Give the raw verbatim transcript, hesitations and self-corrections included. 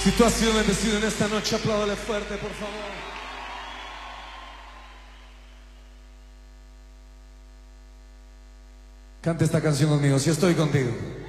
Si tú has sido bendecido en esta noche, apláudale fuerte, por favor. Canta esta canción conmigo, si estoy contigo.